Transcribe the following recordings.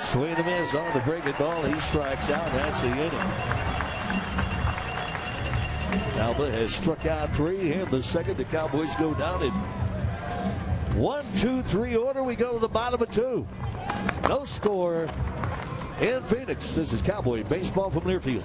Swing and a miss on the breaking ball. He strikes out. That's the inning. Alba has struck out 3 here in the second. The Cowboys go down in 1-2-3 order. We go to the bottom of 2. No score in Phoenix. This is Cowboy baseball from Learfield.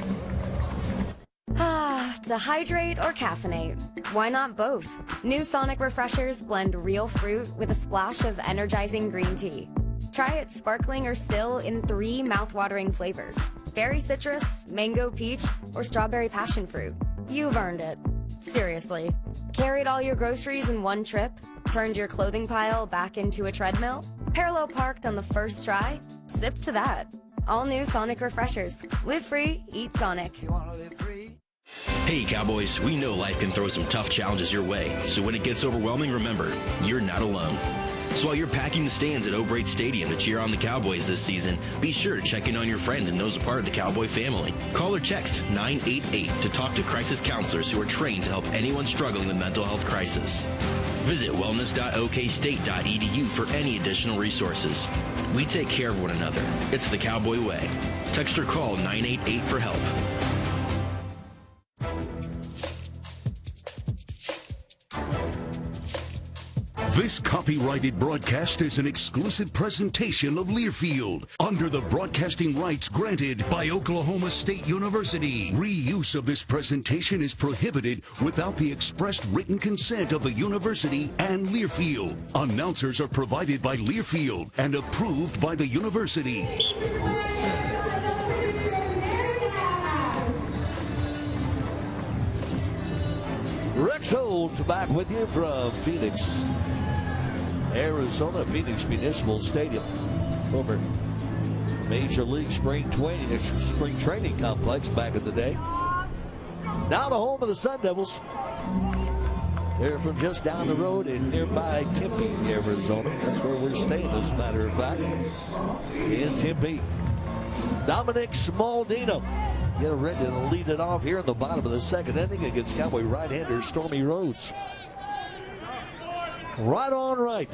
To hydrate or caffeinate? Why not both? New Sonic Refreshers blend real fruit with a splash of energizing green tea. Try it sparkling or still in 3 mouth-watering flavors: berry citrus, mango peach, or strawberry passion fruit. You've earned it. Seriously. Carried all your groceries in one trip? Turned your clothing pile back into a treadmill? Parallel parked on the first try? Sip to that. All new Sonic Refreshers. Live free, eat Sonic. You wanna live free? Hey Cowboys, we know life can throw some tough challenges your way, so when it gets overwhelming, remember, you're not alone. So while you're packing the stands at O'Brate Stadium to cheer on the Cowboys this season, be sure to check in on your friends and those a part of the Cowboy family. Call or text 988 to talk to crisis counselors who are trained to help anyone struggling with mental health crisis. Visit wellness.okstate.edu for any additional resources. We take care of one another. It's the Cowboy way. Text or call 988 for help. This copyrighted broadcast is an exclusive presentation of Learfield under the broadcasting rights granted by Oklahoma State University. Reuse of this presentation is prohibited without the expressed written consent of the university and Learfield. Announcers are provided by Learfield and approved by the university. Rex Holt back with you from Phoenix, Arizona. Phoenix Municipal Stadium, former Major League spring training complex back in the day. Now the home of the Sun Devils. They're from just down the road in nearby Tempe, Arizona. That's where we're staying, as a matter of fact, in Tempe. Dominic Smaldino getting ready to lead it off here in the bottom of the second inning against Cowboy right-hander Stormy Rhodes. Right on right.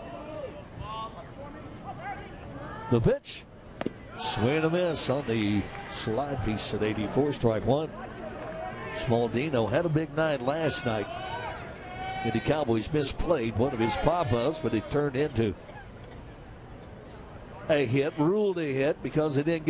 The pitch. Swing and a miss on the slide piece at 84, strike 1. Smaldino had a big night last night. And the Cowboys misplayed one of his pop-ups, but it turned into a hit, ruled a hit because it didn't get